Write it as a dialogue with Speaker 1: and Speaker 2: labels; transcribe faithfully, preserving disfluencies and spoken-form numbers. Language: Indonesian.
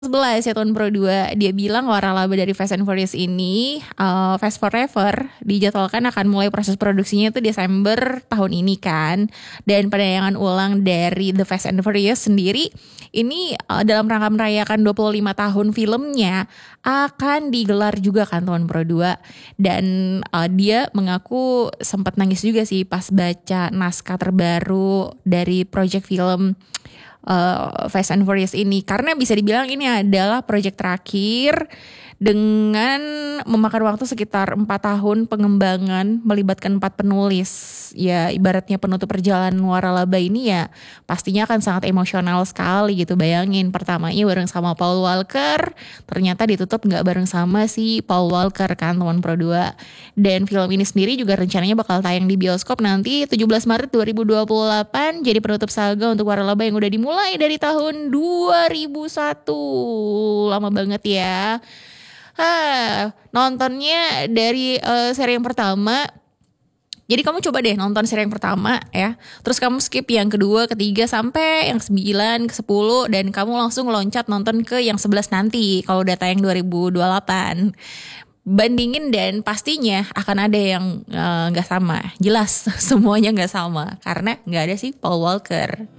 Speaker 1: sebelas ya tahun Pro dua, dia bilang waralaba dari Fast and Furious ini, uh, Fast Forever, dijadwalkan akan mulai proses produksinya itu Desember tahun ini kan. Dan penayangan ulang dari The Fast and Furious sendiri ini uh, dalam rangka merayakan dua puluh lima tahun filmnya akan digelar juga kan tahun Pro dua. Dan uh, dia mengaku sempat nangis juga sih pas baca naskah terbaru dari project film Uh, Fast and Furious ini, karena bisa dibilang ini adalah proyek terakhir dengan memakan waktu sekitar empat tahun pengembangan, melibatkan empat penulis. Ya ibaratnya penutup perjalanan waralaba ini ya pastinya akan sangat emosional sekali gitu. Bayangin pertamanya bareng sama Paul Walker, ternyata ditutup gak bareng sama si Paul Walker kan teman Pro dua. Dan film ini sendiri juga rencananya bakal tayang di bioskop nanti tujuh belas Maret dua ribu dua puluh delapan. Jadi penutup saga untuk waralaba yang udah dimulai dari tahun dua ribu satu. Lama banget ya. Hah, nontonnya dari uh, seri yang pertama. Jadi kamu coba deh nonton seri yang pertama ya. Terus kamu skip yang kedua, ketiga sampai yang sembilan, ke sepuluh dan kamu langsung loncat nonton ke yang sebelas nanti kalau udah tayang dua ribu dua puluh delapan. Bandingin dan pastinya akan ada yang uh, gak sama. Jelas semuanya gak sama karena gak ada si Paul Walker.